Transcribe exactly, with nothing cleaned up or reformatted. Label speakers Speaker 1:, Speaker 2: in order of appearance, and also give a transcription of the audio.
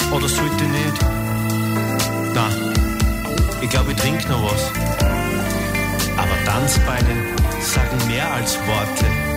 Speaker 1: Oder sollte ich nicht? Nein, ich glaube, ich trinke noch was. Aber Tanzbeine sagen mehr als Worte.